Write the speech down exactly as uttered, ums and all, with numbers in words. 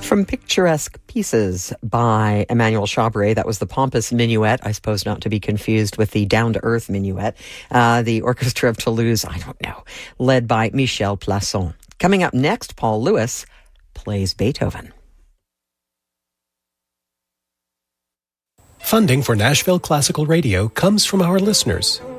From Picturesque Pieces by Emmanuel Chabret, that was the pompous minuet, I suppose not to be confused with the down-to-earth minuet. Uh, the Orchestra of Toulouse, I don't know, led by Michel Plasson. Coming up next, Paul Lewis plays Beethoven. Funding for Nashville Classical Radio comes from our listeners.